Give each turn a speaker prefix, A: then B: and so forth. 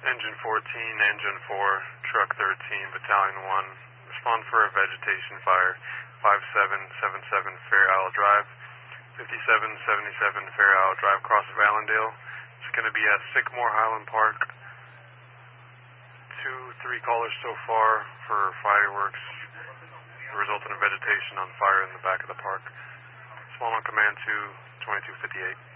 A: Engine 14, Engine 4, Truck 13, Battalion 1. Respond for a vegetation fire. 5777 Fair Isle Drive. 5777 Fair Isle Drive, across of Allendale. It's going to be at Sycamore Highland Park. 2-3 callers so far for fireworks, resulting in vegetation on fire in the back of the park. Small on command to 2258.